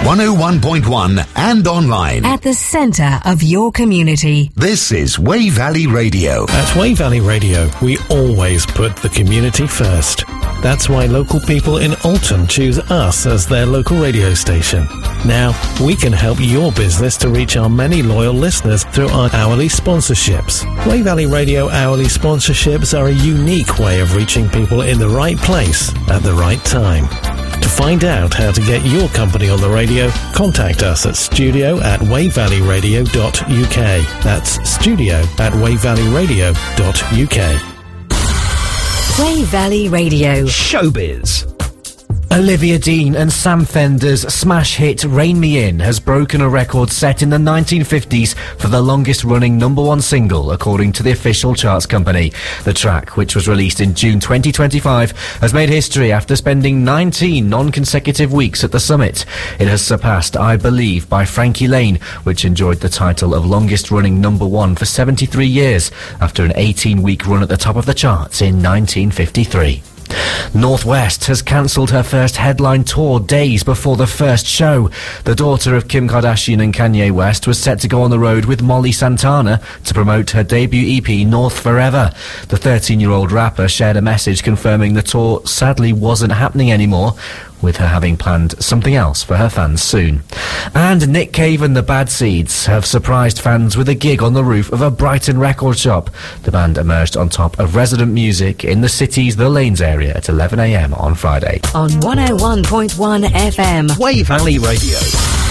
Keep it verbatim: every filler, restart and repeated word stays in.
one oh one point one and online. At the centre of your community. This is Wey Valley Radio. At Wey Valley Radio, we always put the community first. That's why local people in Alton choose us as their local radio station. Now, we can help your business to reach our many loyal listeners through our hourly sponsorships. Wey Valley Radio hourly sponsorships are a unique way of reaching people in the right place at the right time. To find out how to get your company on the radio, contact us at studio at wey valley radio dot u k. That's studio at wey valley radio dot u k. Wey Valley Radio. Showbiz. Olivia Dean and Sam Fender's smash hit Rain Me In has broken a record set in the nineteen fifties for the longest running number one single, according to the official charts company. The track, which was released in June twenty twenty-five, has made history after spending nineteen non-consecutive weeks at the summit. It has surpassed I Believe by Frankie Lane, which enjoyed the title of longest running number one for seventy-three years after an eighteen week run at the top of the charts in nineteen fifty-three. North West has cancelled her first headline tour days before the first show. The daughter of Kim Kardashian and Kanye West was set to go on the road with Molly Santana to promote her debut E P North Forever. The thirteen-year-old rapper shared a message confirming the tour sadly wasn't happening anymore, with her having planned something else for her fans soon. And Nick Cave and the Bad Seeds have surprised fans with a gig on the roof of a Brighton record shop. The band emerged on top of Resident Music in the city's The Lanes area at eleven a m on Friday. On one oh one point one F M. Wey Valley Radio.